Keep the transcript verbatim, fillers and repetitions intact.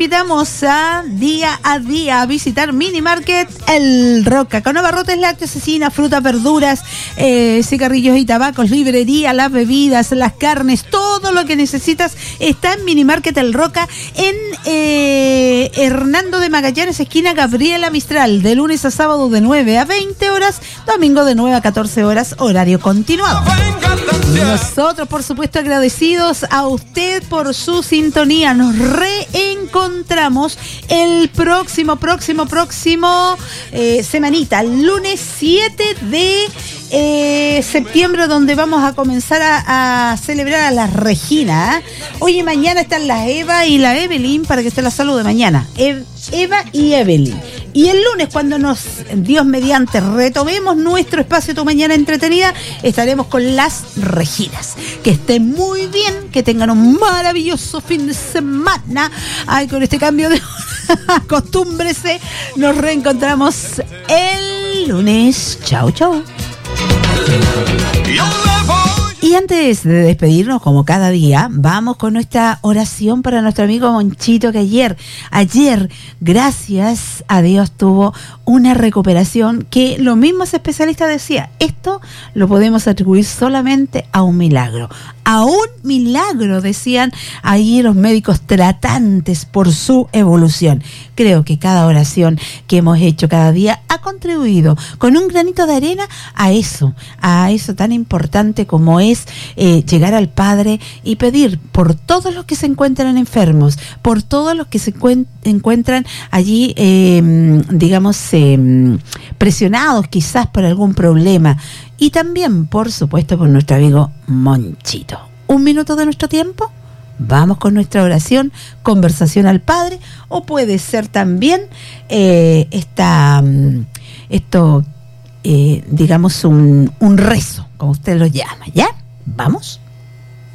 invitamos a día a día a visitar Mini Market El Roca, con abarrotes lácteos, cecina, frutas, verduras, eh, cigarrillos y tabacos, librería, las bebidas, las carnes, todo lo que necesitas está en Mini Market El Roca, en eh, Hernando de Magallanes, esquina Gabriela Mistral, de lunes a sábado de nueve a veinte horas, domingo de nueve a catorce horas, horario continuado. Nosotros, por supuesto, agradecidos a usted por su sintonía. Nos reencontramos el próximo, próximo, próximo eh, semanita, lunes siete de eh, septiembre, donde vamos a comenzar a, a celebrar a la Regina. ¿eh? Hoy y mañana están la Eva y la Evelyn, para que esté la salud de mañana. E- Eva y Evelyn. Y el lunes, cuando nos, Dios mediante, retomemos nuestro espacio Tu Mañana Entretenida, estaremos con las Reginas. Que estén muy bien, que tengan un maravilloso fin de semana. Ay, con este cambio de hora, acostúmbrese. Nos reencontramos el lunes. Chau, chau. Y antes de despedirnos, como cada día, vamos con nuestra oración para nuestro amigo Monchito, que ayer, ayer, gracias a Dios, tuvo una recuperación que los mismos especialistas decían, esto lo podemos atribuir solamente a un milagro. A un milagro, decían ahí los médicos tratantes por su evolución. Creo que cada oración que hemos hecho cada día ha contribuido con un granito de arena a eso, a eso tan importante como es eh, llegar al Padre y pedir por todos los que se encuentran enfermos, por todos los que se cuen- encuentran allí, eh, digamos, eh, presionados quizás por algún problema. Y también, por supuesto, por nuestro amigo Monchito. Un minuto de nuestro tiempo. Vamos con nuestra oración, conversación al Padre, o puede ser también eh, esta, esto, eh, digamos, un, un rezo, como usted lo llama, ¿ya? ¿Vamos?